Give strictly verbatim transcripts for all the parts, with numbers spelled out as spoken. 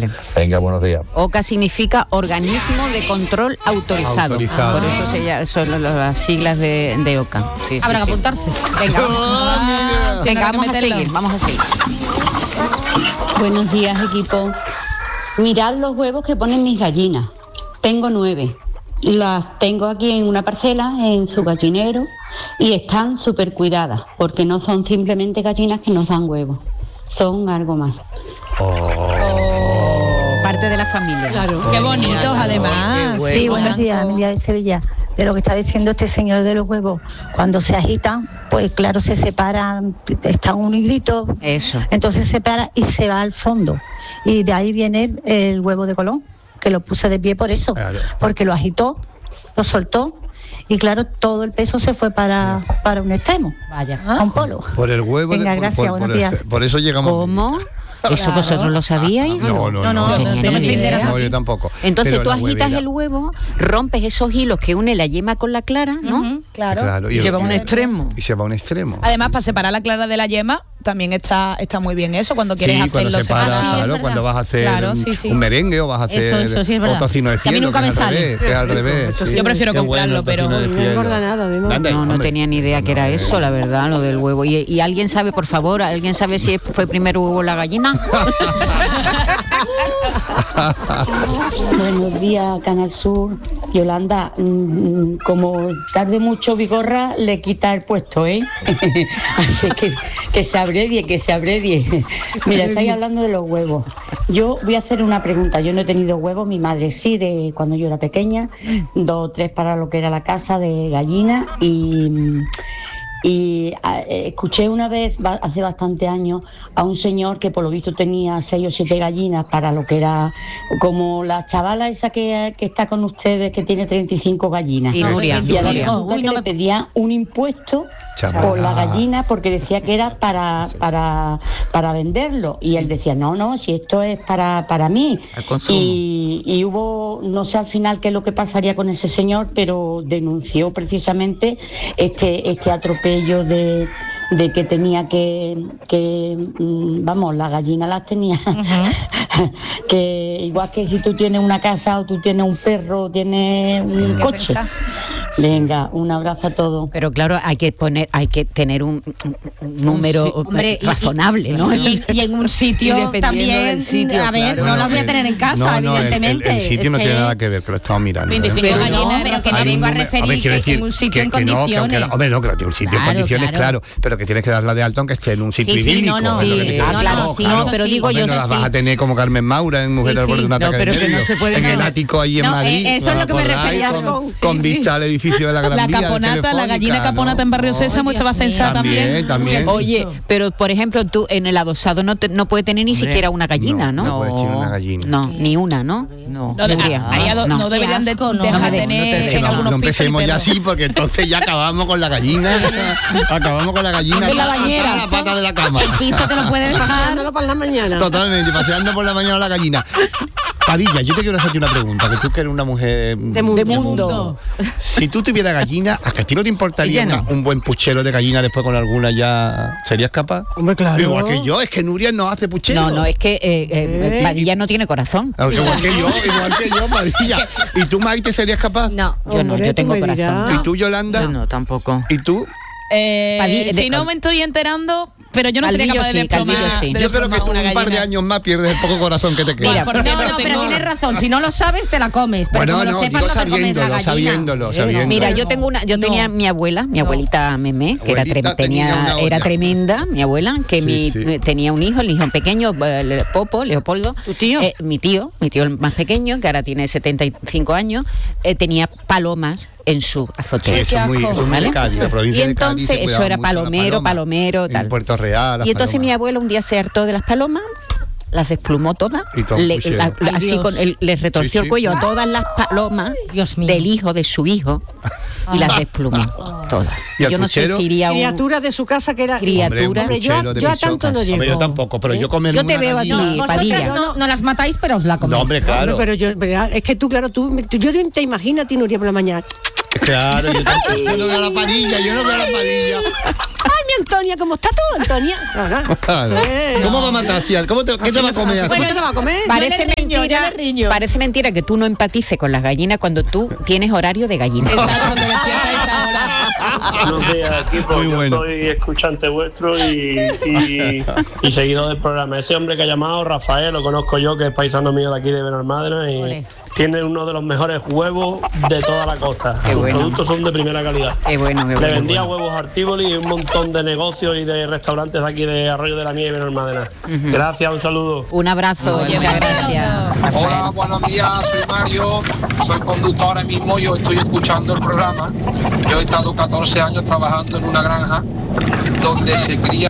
siempre. Venga, buenos días. OCA significa Organismo de Control Autorizado. Autorizado. Por eso se llama, son las siglas de, de OCA. Sí, Habrá sí, que sí. apuntarse. Venga, Ah, venga, Tendrá que vamos a meterlo. seguir, vamos a seguir. Buenos días, equipo. Mirad los huevos que ponen mis gallinas. Tengo nueve. Las tengo aquí en una parcela, en su gallinero, y están súper cuidadas, porque no son simplemente gallinas que nos dan huevos, son algo más. Parte de la familia. Claro. Qué bonitos, además. bueno. Sí, buenos días, Emilia de Sevilla. De lo que está diciendo este señor de los huevos, cuando se agitan, pues claro, se separan, están uniditos, Eso. entonces se separa y se va al fondo. Y de ahí viene el huevo de Colón, que lo puse de pie por eso, Claro. porque lo agitó, lo soltó, y claro, todo el peso se fue para, para un extremo, Vaya. a un polo. Por el huevo. de- Venga, por- gracias, por- buenos por- días. Por eso llegamos. ¿Cómo? ¿Eso vosotros lo sabíais? No, no, no. No, no, no, no tenía no, ni idea. no, yo tampoco. Entonces Pero tú la agitas huevera- el huevo, rompes esos hilos que une la yema con la clara, ¿no? Ujú, claro. Claro, Y el- se va a un extremo. Y se va a un extremo. Además, para separar la clara de la yema, también está, está muy bien eso, cuando quieres Sí, cuando hacerlo separa, separado. Sí, es claro, verdad. cuando vas a hacer Claro, un, sí, sí. un merengue o vas a hacer Eso, eso sí es verdad. o tocino de Que a mí cielo, nunca que me es al sale. revés, que es al revés. sí. Yo prefiero Qué bueno, comprarlo, pero... tocino de No cielo. engorda nada, además. Anda, No, no hombre. tenía ni idea que era eso, la verdad, lo del huevo. ¿Y, y alguien sabe, por favor, alguien sabe si fue primero huevo o la gallina? Buenos días, Canal Sur. Yolanda, mm, como tarde mucho Vigorra, le quita el puesto, ¿eh? Así que que se abrevie, que se abrevie. Mira, estáis hablando de los huevos. Yo voy a hacer una pregunta. Yo no he tenido huevos, mi madre sí, de cuando yo era pequeña, dos o tres para lo que era la casa de gallina y... Y a, eh, escuché una vez, ba- hace bastante años, a un señor que por lo visto tenía seis o siete gallinas para lo que era, como la chavala esa que, que está con ustedes, que tiene treinta y cinco gallinas. Sí, Nuria, Y ahora Nuria. resulta Uy, que no le me- pedía un impuesto Chavala. por la gallina porque decía que era para, para, para venderlo. Y él decía, no, no, si esto es para, para mí. Al consumo. Y, y hubo, no sé al final qué es lo que pasaría con ese señor, pero denunció precisamente este, este atropello de, de que tenía que, que mm, vamos, las gallinas las tenía. Que igual que si tú tienes una casa o tú tienes un perro o tienes un que coche. pensar. Venga, un abrazo a todos. Pero claro, hay que poner, hay que tener un, un- un número Hombre, y- razonable, ¿no? Y, y en un sitio Y dependiendo también, del sitio, a ver, claro. no las voy a tener en casa, No, no, el- el- evidentemente. El, sitio no Es tiene que nada que ver, que lo estamos mirando. ¿eh? veinticinco Pero gallinas, no, pero que me Hay un vengo a número- referir ver, quiero que decir en un sitio en que- que no, que condiciones. aunque la- hombre, no, que no tiene un sitio en Claro, condiciones, claro. claro. pero que tienes que darla de alta aunque esté en un sitio Sí, sí, idílico. no, no, es lo que sí, te ah, quiero claro, decir. sí, Claro. no, pero digo Hombre, yo, no eso las vas sí. a tener como Carmen Maura en Mujer Sí, del Borde de sí. un ataque No, pero de que no nervios, se puede en el mover. ático ahí en No, Madrid. eh, eso es lo que me ¿os acordáis? refería Con, con- sí, con sí. vista al edificio de la Gran La Vía caponata, la gallina Telefónica, caponata ¿no? en Barrio Sésamo Oh, estaba Dios mío. censada También, también. también. Oye, pero por ejemplo, tú en el adosado no, te- no puede tener ni Hombre, siquiera una gallina, no, ¿no? no puedes tener una gallina. No, ni una, ¿no? No. No, de- Nuria. ahí ado- No. no deberían de Qué asco, no. dejar No me- tener no te- en No, algunos no pisos empecemos ni ya perros. así porque entonces ya acabamos con la gallina. acabamos con la gallina. De la atada bañera. a la pata de la cama. El piso te lo puedes dejar. Pasándolo para la mañana. Totalmente, paseando por la mañana la gallina. Padilla, yo te quiero hacerte una pregunta, que tú que eres una mujer De mundo. De mundo. Si tú tuvieras gallina, ¿a que a ti no te importaría Ella no. una- un buen puchero de gallina después con alguna ya? ¿Serías capaz? Hombre, claro. Igual que yo, es que Nuria no hace puchero. No, no, es que eh, eh, Padilla no tiene corazón. Ah, igual que yo, igual que yo, Padilla. ¿Y tú, Maite, serías capaz? No. Yo no, Hombre, yo tú tengo me corazón. dirás. ¿Y tú, Yolanda? Yo no, tampoco. ¿Y tú? Eh, Padilla- si de- no me estoy enterando, pero yo no sería Caldillo capaz de sí, desplomar, Caldillo sí. de Yo creo que desplomar tú una un par de gallina. años más pierdes el poco corazón que te queda. Mira, Porque no, no, no, pero tengo- tienes razón, si no lo sabes te la comes, pero Bueno, como no, lo sepas digo no te comes la sabiéndolo, gallina. sabiéndolo, Eh, sabiéndolo. Mira, yo tengo una, yo No. tenía mi abuela, mi No. abuelita Memé, que era, Abuelita tre- tenía tenía, una olla. era tremenda, mi abuela, que Sí, mi, sí. tenía un hijo, el hijo pequeño, eh, Popo, Leopoldo. ¿Tu tío? Eh, mi tío, mi tío el más pequeño, que ahora tiene setenta y cinco años, eh, tenía palomas en su Sí, azotea. eso es muy, eso es muy ¿Vale? de Cádiz, la provincia Y de Cádiz. entonces se eso cuidaba era mucho las palomero, palomas. palomero, tal. En Puerto Real. las Y entonces mi palomas. abuela un día se hartó de las palomas, las desplumó todas, Y todo le- puchero. la- Ay, así Dios. con el- les retorció Sí, sí. el cuello a todas las palomas Dios mío. del hijo de su hijo y las desplumó todas. ¿Y al Yo no sé puchero? si iría un... Criatura de su casa que era... Criatura. Hombre, yo, puchero de yo a mis tanto no socas. llego. Hombre, yo tampoco, pero yo comer Yo te una veo a ti, gallina- Padilla. Vosotras no, no las matáis, pero os la coméis. No, hombre, claro. Hombre, pero yo, pero es que tú, claro, tú, tú- yo te imagino a ti, Nuria, por la mañana. Claro, yo, tampoco- yo no veo la Padilla, yo no veo la Padilla. Ay, mi Antonia, ¿cómo estás tú, Antonia? No, no. Claro. Sí. ¿Cómo va a matar así? ¿Cómo te, ¿Qué te va a comer así? Bueno, ¿qué te va a comer? Parece Yo le riño, mentira, yo le riño. parece mentira que tú no empatices con las gallinas cuando tú tienes horario de gallina. Exacto, te despiertas a esa hora. Buenos días, equipo. Muy Yo bueno. soy escuchante vuestro y, y, y seguidor del programa. Ese hombre que ha llamado, Rafael, lo conozco yo, que es paisano mío de aquí de Benalmádena y Ole. tiene uno de los mejores huevos de toda la costa. Qué Los bueno. productos son de primera calidad. Qué bueno, qué Le bueno. vendía huevos a Artíboli y un montón de negocios y de restaurantes de aquí de Arroyo de la Miel y Benalmádena. Gracias, un saludo. Un abrazo, Oye, muchas bonito gracias. todo. Hola, Rafael. buenos días, soy Mario, soy conductor ahora mismo, yo estoy escuchando el programa. Yo he estado catorce años trabajando en una granja donde se cría...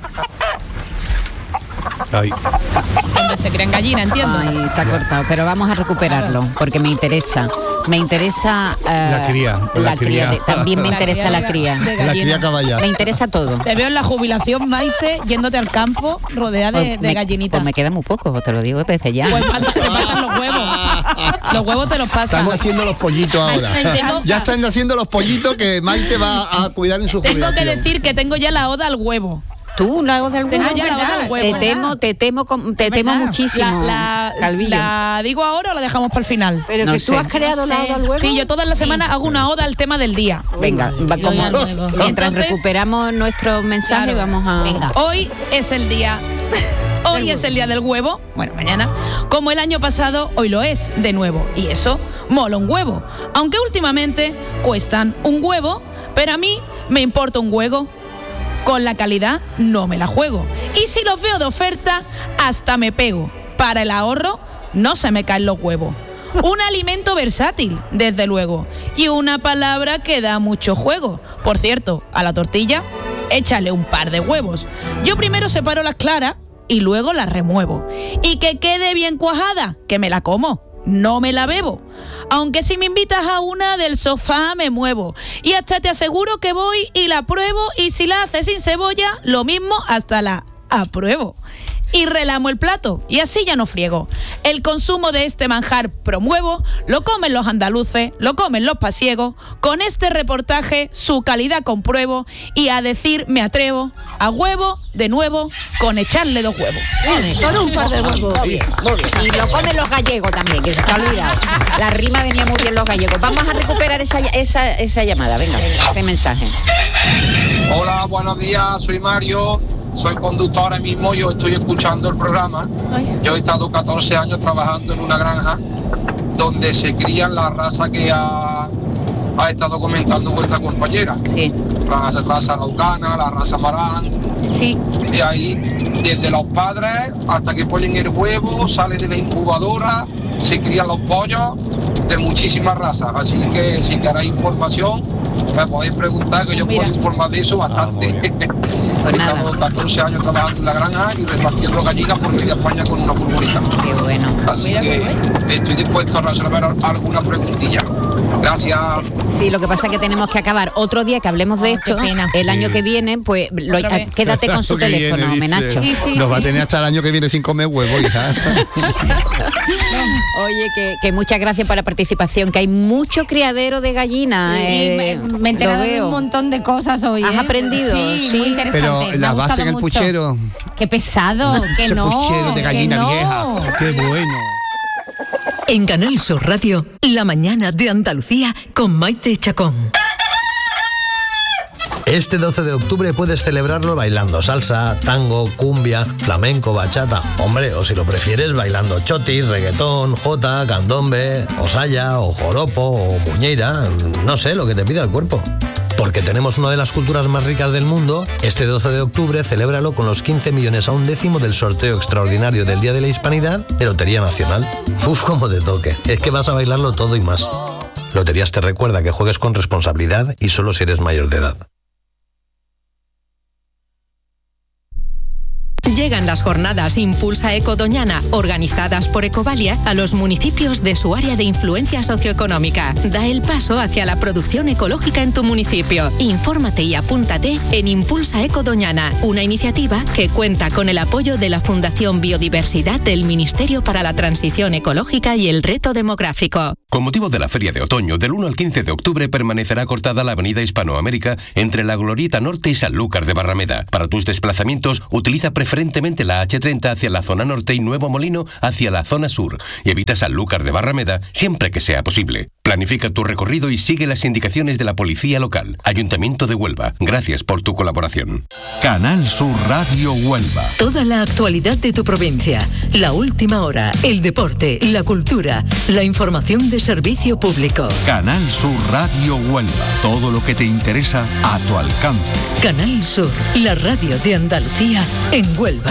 Ay, Donde se crean gallinas, entiendo. Ay, se ha cortado, pero vamos a recuperarlo porque me interesa. Me interesa eh, La cría, la, la cría. cría. de- también me La interesa cría la cría. de la gallina. cría caballa. Me interesa todo. Te veo en la jubilación, Maite, yéndote al campo rodeada de, Pues de me, gallinitas. pues me queda muy poco, te lo digo desde ya. Pues pasa- te pasan los huevos. Los huevos te los pasan. Están haciendo los pollitos ahora. tengo- Ya están haciendo los pollitos que Maite va a cuidar en su Tengo que jubilación. decir que tengo ya la oda al huevo. Tú lo hago de algún Tengo ya la oda al Te huevo. temo, te temo, con- te temo muchísimo, La, la- Calvillo. ¿La digo ahora o la dejamos para el final? Pero No que sé. tú has creado la oda al huevo. Sí, yo todas las semanas hago una oda al tema del día. Venga, va como- ya luego. mientras Entonces- recuperamos nuestro mensaje, Claro. vamos a. Venga. Hoy es el día. Hoy es el día del huevo. Bueno, mañana. Como el año pasado, hoy lo es de nuevo. Y eso mola un huevo. Aunque últimamente cuestan un huevo, pero a mí me importa un huevo. Con la calidad no me la juego. Y si los veo de oferta, hasta me pego. Para el ahorro, no se me caen los huevos. Un alimento versátil, desde luego. Y una palabra que da mucho juego. Por cierto, a la tortilla, échale un par de huevos. Yo primero separo las claras y luego las remuevo. Y que quede bien cuajada, que me la como, no me la bebo. Aunque si me invitas a una del sofá me muevo. Y hasta te aseguro que voy y la pruebo. Y si la haces sin cebolla, lo mismo hasta la apruebo. Y relamo el plato, y así ya no friego. El consumo de este manjar promuevo, lo comen los andaluces, lo comen los pasiegos. Con este reportaje su calidad compruebo, y a decir me atrevo, a huevo, de nuevo, con echarle dos huevos. Con un par de huevos. Muy bien, muy bien. Y lo comen los gallegos también, que se está olvidado. La rima venía muy bien los gallegos. Vamos a recuperar esa, esa, esa llamada, venga, ese mensaje. Hola, buenos días, soy Mario, soy conductor ahora mismo, yo estoy escuchando el programa. Yo he estado catorce años trabajando en una granja donde se crían la raza que ha, ha estado comentando vuestra compañera. Sí, La raza araucana, la raza marán. sí. Y ahí, desde los padres hasta que ponen el huevo, sale de la incubadora, se crían los pollos de muchísimas razas. Así que si queréis información, me podéis preguntar, que yo Mira. puedo informar de eso bastante. Pues He nada. estado catorce años trabajando en la granja y repartiendo gallinas por media España con una furgoneta. Qué bueno. Así Mira qué que estoy dispuesto a resolver alguna preguntilla. Gracias. Sí, lo que pasa es que tenemos que acabar otro día que hablemos de Oh, qué esto. pena. El año que viene, pues lo- Otra vez. quédate con su Que viene, teléfono, dice. Menacho. Nos va a tener hasta el año que viene sin comer huevo, hija. Oye, que, que muchas gracias por la participación, que hay mucho criadero de gallinas. Y eh, me, me he enterado lo de veo. un montón de cosas hoy. ¿Has ¿eh? aprendido? Sí, Sí. muy interesante. Pero Me la ha base gustado en el mucho. puchero. Qué pesado, que Ese no. puchero de que gallina no. vieja. Qué bueno. En Canal Sur Radio, La Mañana de Andalucía con Maite Chacón. Este doce de octubre puedes celebrarlo bailando salsa, tango, cumbia, flamenco, bachata. Hombre, o si lo prefieres, bailando chotis, reggaetón, jota, candombe, o saya, o joropo, o muñeira. No sé, lo que te pida el cuerpo. Porque tenemos una de las culturas más ricas del mundo, este doce de octubre celébralo con los quince millones a un décimo del sorteo extraordinario del Día de la Hispanidad de Lotería Nacional. Uf, como te toque. Es que vas a bailarlo todo y más. Loterías te recuerda que juegues con responsabilidad y solo si eres mayor de edad. Llegan las jornadas Impulsa Eco Doñana, organizadas por Ecovalia, a los municipios de su área de influencia socioeconómica. Da el paso hacia la producción ecológica en tu municipio. Infórmate y apúntate en Impulsa Eco Doñana, una iniciativa que cuenta con el apoyo de la Fundación Biodiversidad del Ministerio para la Transición Ecológica y el Reto Demográfico. Con motivo de la Feria de Otoño, del uno al quince de octubre permanecerá cortada la avenida Hispanoamérica entre la Glorieta Norte y Sanlúcar de Barrameda. Para tus desplazamientos, utiliza preferentemente la hache treinta hacia la zona norte y Nuevo Molino hacia la zona sur, y evita Sanlúcar de Barrameda siempre que sea posible. Planifica tu recorrido y sigue las indicaciones de la policía local. Ayuntamiento de Huelva. Gracias por tu colaboración. Canal Sur Radio Huelva. Toda la actualidad de tu provincia, la última hora, el deporte, la cultura, la información de servicio público. Canal Sur Radio Huelva. Todo lo que te interesa a tu alcance. Canal Sur, la radio de Andalucía en Huelva.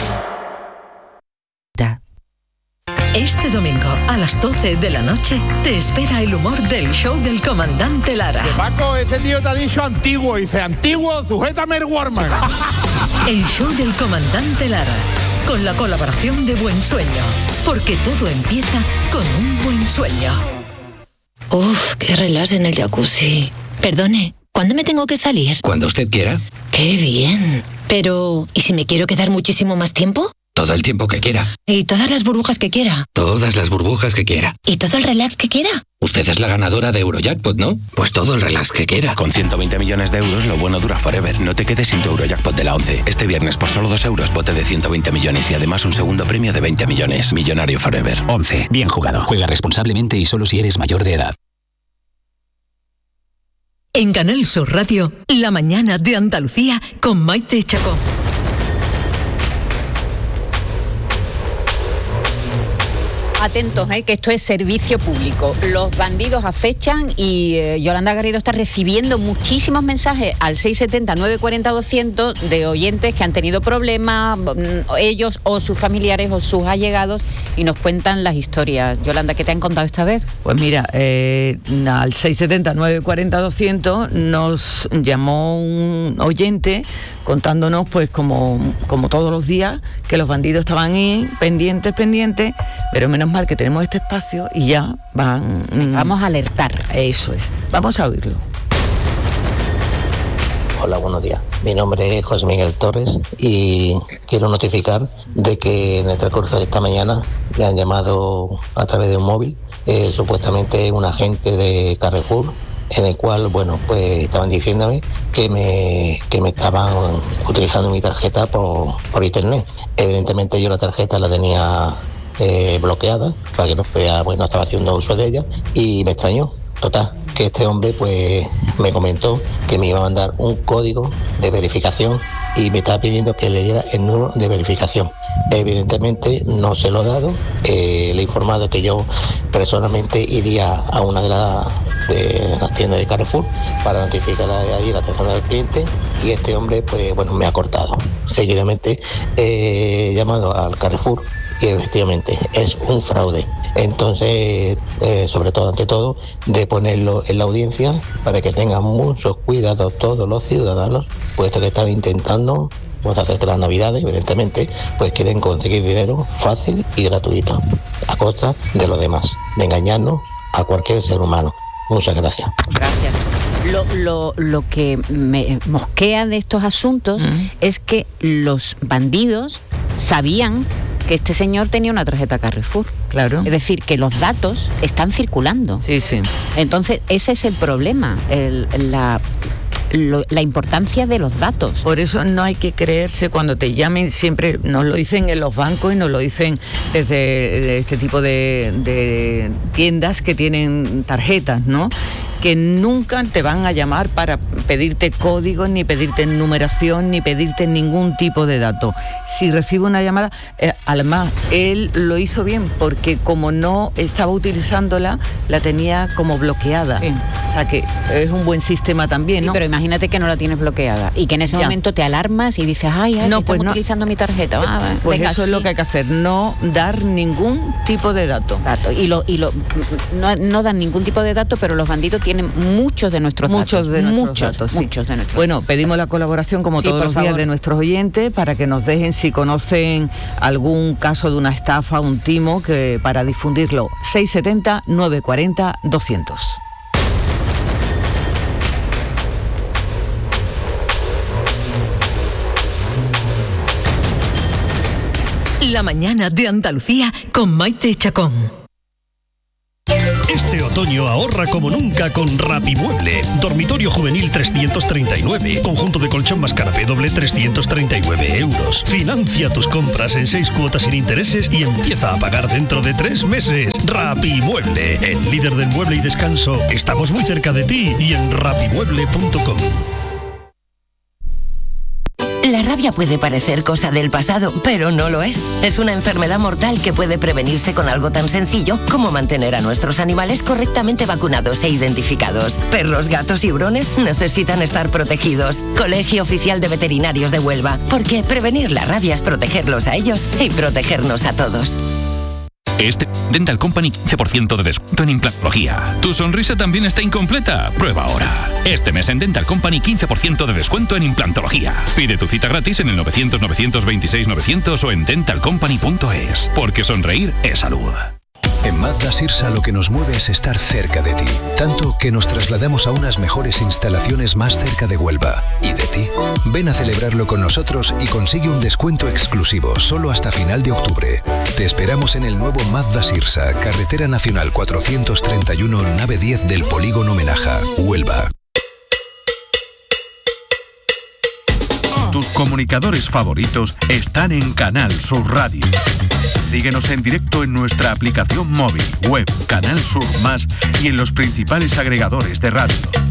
Este domingo a las doce de la noche te espera el humor del show del comandante Lara. Paco, ese tío te ha dicho antiguo. Dice, antiguo, sujétame el Warman. El show del comandante Lara, con la colaboración de Buen Sueño, porque todo empieza con un buen sueño. Uf, qué relax en el jacuzzi. Perdone, ¿cuándo me tengo que salir? Cuando usted quiera. ¡Qué bien! Pero, ¿y si me quiero quedar muchísimo más tiempo? Todo el tiempo que quiera. ¿Y todas las burbujas que quiera? Todas las burbujas que quiera. ¿Y todo el relax que quiera? Usted es la ganadora de Eurojackpot, ¿no? Pues todo el relax que quiera. Con ciento veinte millones de euros, lo bueno dura forever. No te quedes sin tu Eurojackpot de la once. Este viernes, por solo dos euros, bote de ciento veinte millones y además un segundo premio de veinte millones. Millonario forever. once. Bien jugado. Juega responsablemente y solo si eres mayor de edad. En Canal Sur Radio, La Mañana de Andalucía con Maite Chacón. Atentos, eh, que esto es servicio público. Los bandidos acechan y eh, Yolanda Garrido está recibiendo muchísimos mensajes al seis setenta, nueve cuarenta, doscientos de oyentes que han tenido problemas, ellos o sus familiares o sus allegados, y nos cuentan las historias. Yolanda, ¿qué te han contado esta vez? Pues mira, eh, al seis setenta, nueve cuarenta, doscientos nos llamó un oyente contándonos, pues como, como todos los días, que los bandidos estaban ahí, pendientes, pendientes, pero menos mal que tenemos este espacio y ya van... Vamos a alertar. Eso es. Vamos a oírlo. Hola, buenos días. Mi nombre es José Miguel Torres y quiero notificar de que en el transcurso de esta mañana me han llamado a través de un móvil, eh, supuestamente un agente de Carrefour, en el cual, bueno, pues estaban diciéndome que me, que me estaban utilizando mi tarjeta por, por internet. Evidentemente yo la tarjeta la tenía eh, bloqueada para que no, pueda, pues, no estaba haciendo uso de ella y me extrañó. Total, que este hombre pues me comentó que me iba a mandar un código de verificación y me estaba pidiendo que le diera el número de verificación. Evidentemente no se lo he dado, eh, le he informado que yo personalmente iría a una de las, de las tiendas de Carrefour para notificar ahí la atención del cliente, y este hombre pues bueno me ha cortado. Seguidamente he llamado al Carrefour y efectivamente es un fraude. Entonces, eh, sobre todo, ante todo, de ponerlo en la audiencia para que tengan mucho cuidado todos los ciudadanos, puesto que están intentando, pues, hacer que las navidades, evidentemente, pues quieren conseguir dinero fácil y gratuito, a costa de los demás, de engañarnos a cualquier ser humano. Muchas gracias. Gracias. Lo, lo, lo que me mosquea de estos asuntos mm. es que los bandidos sabían que este señor tenía una tarjeta Carrefour. Claro. Es decir, que los datos están circulando. Sí, sí. Entonces, ese es el problema, el, la... Lo, la importancia de los datos. Por eso no hay que creerse cuando te llamen, siempre nos lo dicen en los bancos y nos lo dicen desde este tipo de, de tiendas que tienen tarjetas, ¿no? Que nunca te van a llamar para pedirte códigos, ni pedirte numeración, ni pedirte ningún tipo de dato. Si recibe una llamada, eh, además, él lo hizo bien, porque como no estaba utilizándola, la tenía como bloqueada. Sí. O sea que es un buen sistema también, ¿no? Sí, pero imagínate que no la tienes bloqueada y que en ese ya. momento te alarmas y dices, ay, ay, no, que pues estamos no. utilizando mi tarjeta. Ah, pues venga, eso sí. es lo que hay que hacer, no dar ningún tipo de dato. dato. Y lo, y lo no, no dan ningún tipo de dato, pero los bandidos tienen muchos de nuestros muchos datos. De nuestros muchos, datos, sí. muchos de nuestros Bueno, pedimos la colaboración, como sí, todos los favor. días, de nuestros oyentes para que nos dejen si conocen algún caso de una estafa, un timo, que para difundirlo. seis setenta, nueve cuarenta, doscientos. La Mañana de Andalucía con Maite Chacón. Este otoño ahorra como nunca con Rapimueble. Dormitorio juvenil trescientos treinta y nueve, conjunto de colchón más canapé doble trescientos treinta y nueve euros. Financia tus compras en seis cuotas sin intereses y empieza a pagar dentro de tres meses. Rapimueble, el líder del mueble y descanso. Estamos muy cerca de ti y en rapimueble punto com. La rabia puede parecer cosa del pasado, pero no lo es. Es una enfermedad mortal que puede prevenirse con algo tan sencillo como mantener a nuestros animales correctamente vacunados e identificados. Perros, gatos y hurones necesitan estar protegidos. Colegio Oficial de Veterinarios de Huelva, porque prevenir la rabia es protegerlos a ellos y protegernos a todos. Este Dental Company quince por ciento de descuento en implantología. ¿Tu sonrisa también está incompleta? Prueba ahora. Este mes en Dental Company quince por ciento de descuento en implantología. Pide tu cita gratis en el novecientos, novecientos veintiséis, novecientos o en dental company punto es. Porque sonreír es salud. En Mazda Sirsa lo que nos mueve es estar cerca de ti, tanto que nos trasladamos a unas mejores instalaciones más cerca de Huelva. ¿Y de ti? Ven a celebrarlo con nosotros y consigue un descuento exclusivo solo hasta final de octubre. Te esperamos en el nuevo Mazda Sirsa, Carretera Nacional cuatrocientos treinta y uno, nave diez del Polígono Menaja, Huelva. Tus comunicadores favoritos están en Canal Sur Radio. Síguenos en directo en nuestra aplicación móvil, web, Canal Sur Más y en los principales agregadores de radio.